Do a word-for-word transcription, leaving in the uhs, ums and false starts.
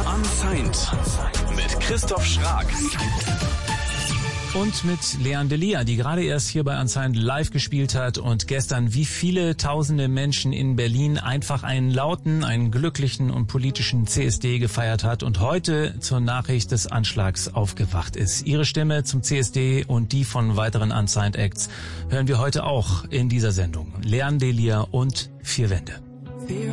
Unsigned mit Christoph Schrag. Und mit Leanne Delia, die gerade erst hier bei Unsigned live gespielt hat und gestern wie viele tausende Menschen in Berlin einfach einen lauten, einen glücklichen und politischen C S D gefeiert hat und heute zur Nachricht des Anschlags aufgewacht ist. Ihre Stimme zum C S D und die von weiteren Unsigned Acts hören wir heute auch in dieser Sendung. Leanne Delia und Vier Wände.